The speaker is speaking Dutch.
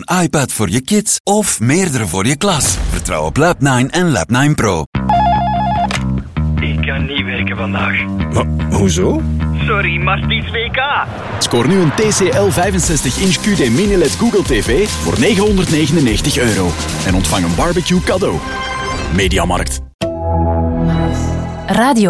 iPad voor je kids of meerdere voor je klas. Vertrouw op Lab9 en Lab9 Pro. Ik kan niet werken vandaag. Maar, hoezo? Sorry, maar het is WK. Scoor nu een TCL 65-inch QD Mini LED Google TV voor €999 en ontvang een barbecue cadeau. Mediamarkt. Radio